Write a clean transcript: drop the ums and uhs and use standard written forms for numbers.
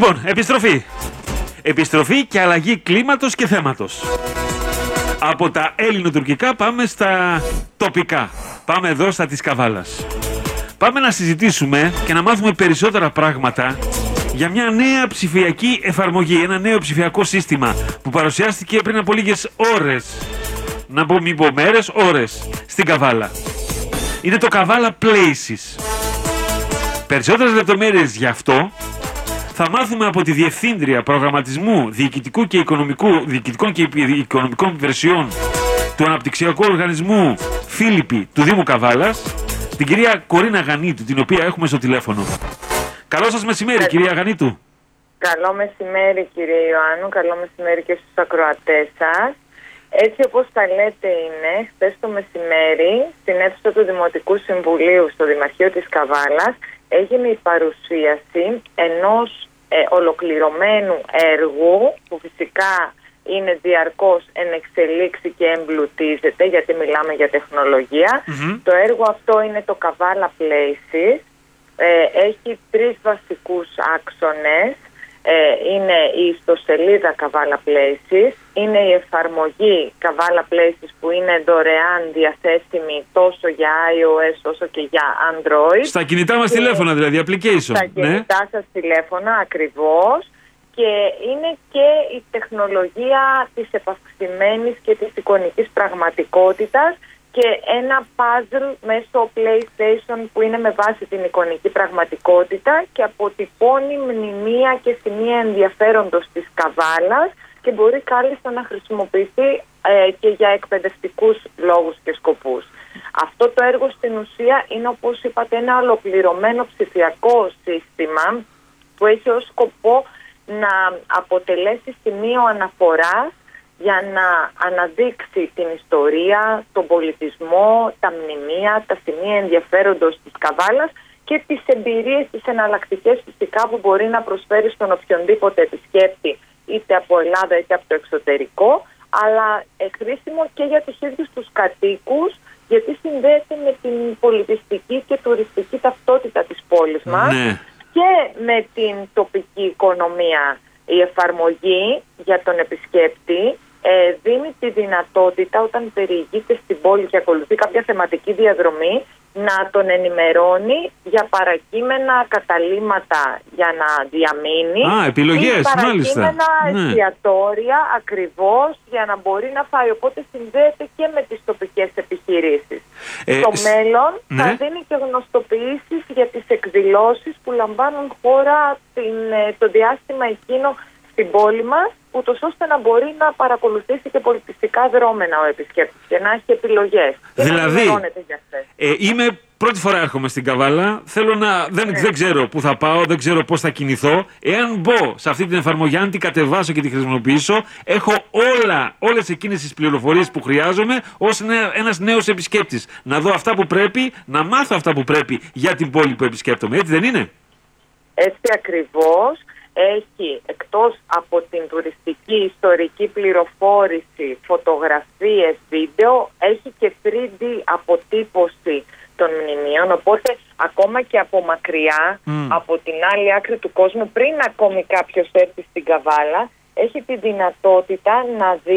Λοιπόν, επιστροφή. Επιστροφή και αλλαγή κλίματος και θέματος. Από τα ελληνοτουρκικά πάμε στα τοπικά. Πάμε εδώ στα της Καβάλας. Πάμε να συζητήσουμε και να μάθουμε περισσότερα πράγματα για μια νέα ψηφιακή εφαρμογή, ένα νέο ψηφιακό σύστημα που παρουσιάστηκε πριν από λίγες ώρες. Να πω μη πω μέρες, ώρες, στην Καβάλα. Είναι το Kavala Places. Περισσότερες λεπτομέρειες γι' αυτό θα μάθουμε από τη Διευθύντρια Προγραμματισμού Διοικητικών και Οικονομικών Υπηρεσιών του Αναπτυξιακού Οργανισμού Φίλιππη του Δήμου Καβάλας, την κυρία Κορίνα Γανίτου, την οποία έχουμε στο τηλέφωνο. Καλό σας μεσημέρι, κυρία Γανίτου. Καλό μεσημέρι, κύριε Ιωάννου. Καλό μεσημέρι και στους ακροατές σας. Έτσι όπως τα λέτε είναι, χθες το μεσημέρι, στην αίθουσα του Δημοτικού Συμβουλίου στο Δημαρχείο της Καβάλας, έγινε η παρουσίαση ενός ολοκληρωμένου έργου, που φυσικά είναι διαρκώς εν εξελίξη και εμπλουτίζεται, γιατί μιλάμε για τεχνολογία. Το έργο αυτό είναι το Kavala Places. Έχει τρεις βασικούς άξονες. Είναι η ιστοσελίδα Kavala Places, είναι η εφαρμογή Kavala Places που είναι δωρεάν διαθέσιμη τόσο για iOS όσο και για Android. Στα κινητά μας τηλέφωνα δηλαδή, application. Στα κινητά σας τηλέφωνα ακριβώς. Και είναι και η τεχνολογία της επαυξημένης και της εικονικής πραγματικότητας και ένα puzzle μέσω PlayStation που είναι με βάση την εικονική πραγματικότητα και αποτυπώνει μνημεία και σημεία ενδιαφέροντος της Καβάλας και μπορεί κάλλιστα να χρησιμοποιηθεί και για εκπαιδευτικούς λόγους και σκοπούς. Αυτό το έργο στην ουσία είναι, όπως είπατε, ένα ολοκληρωμένο ψηφιακό σύστημα που έχει ως σκοπό να αποτελέσει σημείο αναφοράς για να αναδείξει την ιστορία, τον πολιτισμό, τα μνημεία, τα σημεία ενδιαφέροντος της Καβάλας και τις εμπειρίες, τις εναλλακτικές φυσικά που μπορεί να προσφέρει στον οποιονδήποτε επισκέπτη είτε από Ελλάδα είτε από το εξωτερικό, αλλά χρήσιμο και για τους ίδιους τους κατοίκους, γιατί συνδέεται με την πολιτιστική και τουριστική ταυτότητα της πόλης μας και με την τοπική οικονομία. Η εφαρμογή για τον επισκέπτη δίνει τη δυνατότητα, όταν περιηγείται στην πόλη και ακολουθεί κάποια θεματική διαδρομή, να τον ενημερώνει για παρακείμενα καταλύματα για να διαμείνει. Επιλογές, παρακείμενα εστιατόρια ακριβώς για να μπορεί να φάει. Οπότε συνδέεται και με τις τοπικές επιχειρήσεις. Στο μέλλον θα δίνει και γνωστοποιήσεις για τις εκδηλώσεις που λαμβάνουν χώρα το διάστημα εκείνο στην πόλη μας, ούτως ώστε να μπορεί να παρακολουθήσει και πολιτιστικά δρόμενα ο επισκέπτης και να έχει επιλογές. Δηλαδή, είμαι πρώτη φορά έρχομαι στην Καβάλα, θέλω να... Δεν ξέρω πού θα πάω, δεν ξέρω πώς θα κινηθώ. Εάν μπω σε αυτή την εφαρμογή, αν την κατεβάσω και την χρησιμοποιήσω, έχω όλες εκείνες τις πληροφορίες που χρειάζομαι ως ένας νέος επισκέπτης. Να δω αυτά που πρέπει, να μάθω αυτά που πρέπει για την πόλη που επισκέπτομαι. Έτσι δεν είναι? Έτσι ακριβώς. Έχει, εκτός από την τουριστική ιστορική πληροφόρηση, φωτογραφίες, βίντεο, έχει και 3D αποτύπωση των μνημείων, οπότε ακόμα και από μακριά, από την άλλη άκρη του κόσμου, πριν ακόμη κάποιος έρθει στην Καβάλα, έχει τη δυνατότητα να δει